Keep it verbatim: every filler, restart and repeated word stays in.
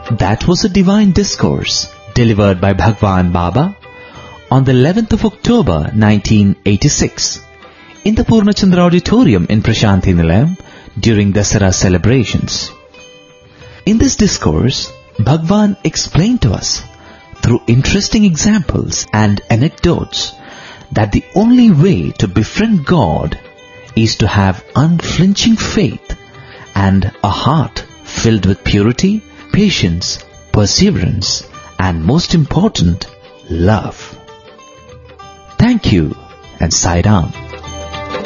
That was a divine discourse delivered by Bhagwan Baba on the eleventh of October nineteen eighty-six in the Purnachandra Auditorium in Prashanthi Nilayam during Dasara celebrations. In this discourse, Bhagwan explained to us through interesting examples and anecdotes that the only way to befriend God is to have unflinching faith and a heart filled with purity, patience, perseverance, and most important, love. Thank you and Sai Ram.